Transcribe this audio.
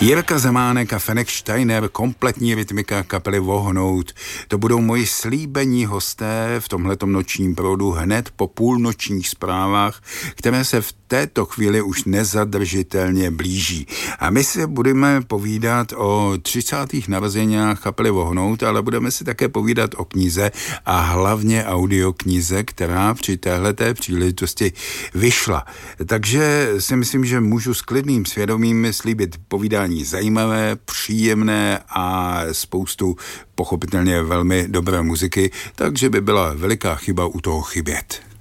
Jirka Zemánek a Fenek Steiner, kompletní rytmika kapely Vohnout. To budou moji slíbení hosté v tomhletom nočním proudu hned po půlnočních zprávách, které se v této chvíli už nezadržitelně blíží. A my si budeme povídat o 30. narozeninách kapely Vohnout, ale budeme si také povídat o knize a hlavně audioknize, která při téhleté příležitosti vyšla. Takže si myslím, že můžu s klidným svědomím slíbit povídání zajímavé, příjemné a spoustu pochopitelně velmi dobré muziky, takže by byla veliká chyba u toho chybět.